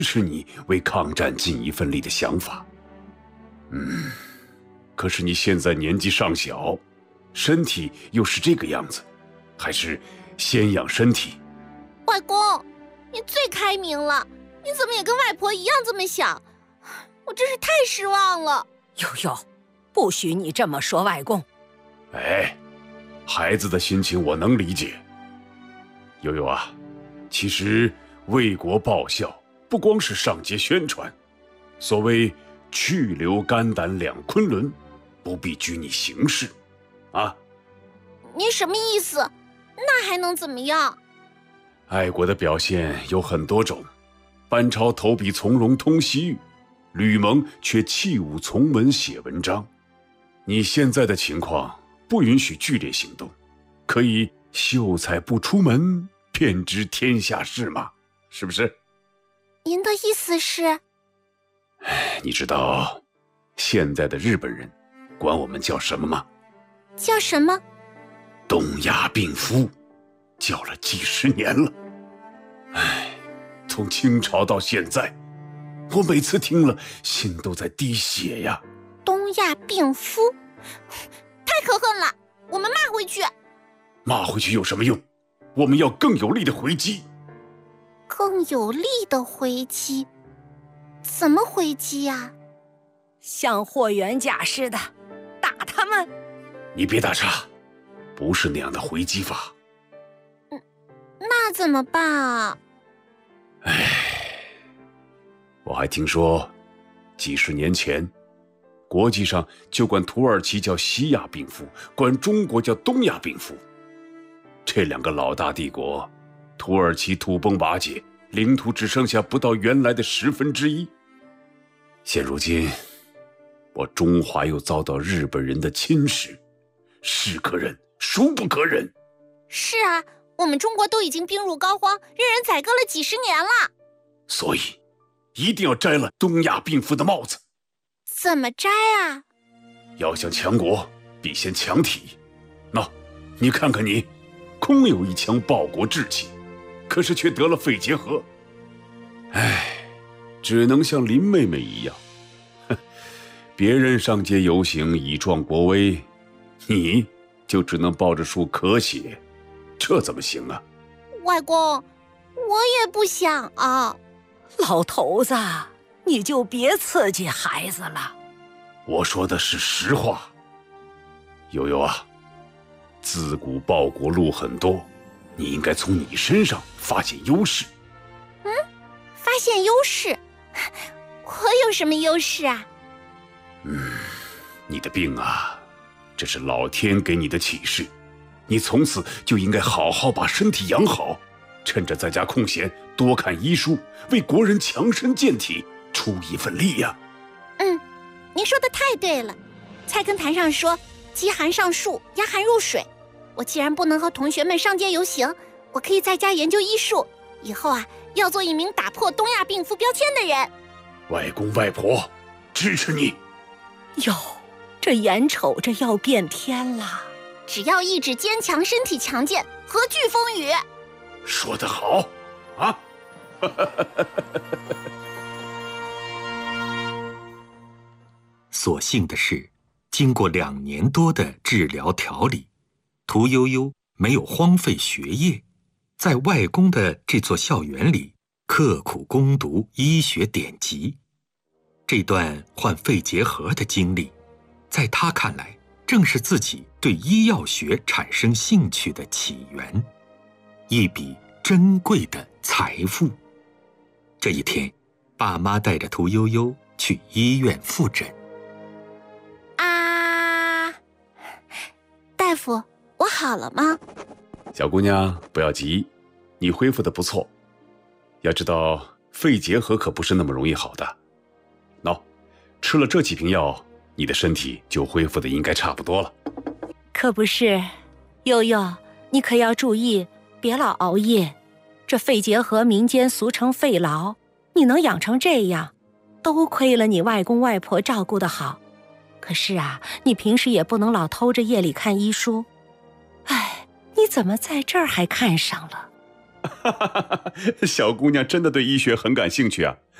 持你为抗战尽一份力的想法。可是你现在年纪尚小，身体又是这个样子，还是先养身体。 外公，你最开明了，你怎么也跟外婆一样这么想？我真是太失望了。 悠悠，不许你这么说外公。 哎，孩子的心情我能理解。悠悠啊，其实为国报效不光是上街宣传，所谓去留肝胆两昆仑，不必拘泥形式啊。 你什么意思？那还能怎么样？ 爱国的表现有很多种，班超投笔从戎通西域，吕蒙却弃武从文写文章。你现在的情况不允许剧烈行动，可以秀才不出门，便知天下事嘛，是不是？ 您的意思是？ 你知道现在的日本人管我们叫什么吗？ 叫什么？ 东亚病夫，叫了几十年了。从清朝到现在，我每次听了心都在滴血呀。 东亚病夫，太可恨了，我们骂回去。 骂回去有什么用？我们要更有力的回击。 更有力的回击？怎么回击呀？ 像霍元甲似的打他们。 你别打岔，不是那样的回击法。 那怎么办啊？ 我还听说几十年前国际上就管土耳其叫西亚病夫，管中国叫东亚病夫。这两个老大帝国，土耳其土崩瓦解，领土只剩下不到原来的1/10。现如今我中华又遭到日本人的侵蚀，是可忍孰不可忍。 是啊，我们中国都已经病入膏肓，任人宰割了几十年了。 所以一定要摘了东亚病夫的帽子。 怎么摘啊？ 要想强国，必先强体。你看看你，空有一腔报国志气，可是却得了肺结核。只能像林妹妹一样，别人上街游行以壮国威，你就只能抱着树咳血，这怎么行啊？ 外公，我也不想啊。 老头子，你就别刺激孩子了。 我说的是实话。悠悠啊，自古报国路很多，你应该从你身上发现优势。 发现优势？我有什么优势啊？ 你的病啊，这是老天给你的启示，你从此就应该好好把身体养好，趁着在家空闲多看医书，为国人强身健体出一份力呀。 您说的太对了。菜根谭上说，饥寒上树，压寒入水。我既然不能和同学们上街游行，我可以在家研究医术，以后啊，要做一名打破东亚病夫标签的人。 外公外婆支持你。 哟，这眼瞅着要变天了。 只要意志坚强，身体强健，何惧风雨？ 说得好啊！ 所幸的是，经过2年多的治疗调理，屠呦呦没有荒废学业，在外公的这座校园里刻苦攻读医学典籍。这段患肺结核的经历，在他看来，正是自己对医药学产生兴趣的起源，一笔珍贵的财富。这一天，爸妈带着屠呦呦去医院复诊。 大夫，我好了吗？ 小姑娘，不要急，你恢复得不错。要知道，肺结核可不是那么容易好的。吃了这几瓶药，你的身体就恢复得应该差不多了。 可不是，悠悠，你可要注意，别老熬夜。这肺结核民间俗称肺痨，你能养成这样，都亏了你外公外婆照顾得好。可是啊，你平时也不能老偷着夜里看医书。你怎么在这儿还看上了？ 小姑娘真的对医学很感兴趣啊。